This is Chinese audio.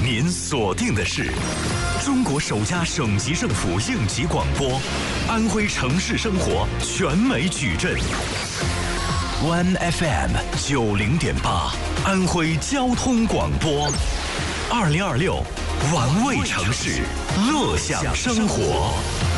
您锁定的是中国首家省级政府应急广播，安徽城市生活全美矩阵。One FM 90.8，安徽交通广播，2026，玩味城市，乐享生活。